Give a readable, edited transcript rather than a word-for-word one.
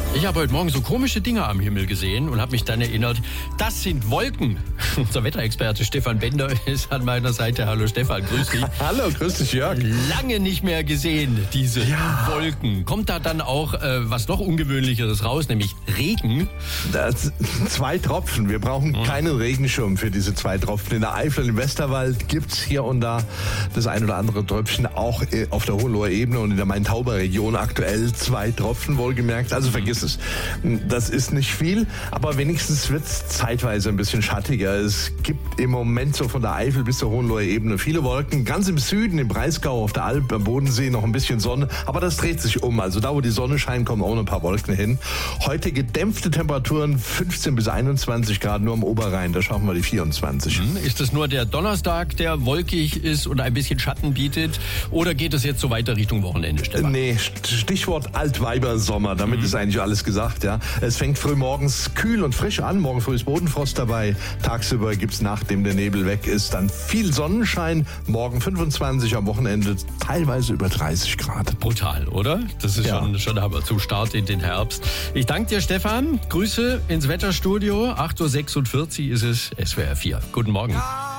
Ich habe heute Morgen so komische Dinge am Himmel gesehen und habe mich dann erinnert, das sind Wolken. Unser Wetterexperte Stefan Bender ist an meiner Seite. Hallo Stefan, grüß dich. Hallo, grüß dich Jörg. Lange nicht mehr gesehen, diese Wolken. Kommt da dann auch was noch Ungewöhnlicheres raus, nämlich Regen? Das 2 Tropfen. Wir brauchen keinen Regenschirm für diese 2 Tropfen. In der Eifel, im Westerwald gibt's hier und da das ein oder andere Tröpfchen, auch auf der Hohenloher Ebene und in der Main-Tauber-Region aktuell 2 Tropfen, wohlgemerkt. Also vergiss es. Das ist nicht viel, aber wenigstens wird's zeitweise ein bisschen schattiger. Es gibt im Moment so von der Eifel bis zur Hohenloher Ebene viele Wolken. Ganz im Süden, im Breisgau, auf der Alp, am Bodensee noch ein bisschen Sonne. Aber das dreht sich um. Also da, wo die Sonne scheint, kommen auch noch ein paar Wolken hin. Heute gedämpfte Temperaturen 15 bis 21 Grad nur am Oberrhein. Da schaffen wir die 24. Ist es nur der Donnerstag, der wolkig ist und ein bisschen Schatten bietet? Oder geht es jetzt so weiter Richtung Wochenende, Stefan? Nee, Stichwort Altweibersommer. Damit ist eigentlich alles gesagt, ja. Es fängt früh morgens kühl und frisch an. Morgen früh ist Bodenfrost dabei. Tagsüber gibt's, nachdem der Nebel weg ist, dann viel Sonnenschein. Morgen 25, am Wochenende teilweise über 30 Grad. Brutal, oder? Das ist schon aber zum Start in den Herbst. Ich danke dir, Stefan. Grüße ins Wetterstudio. 8.46 Uhr ist es, SWR 4. Guten Morgen.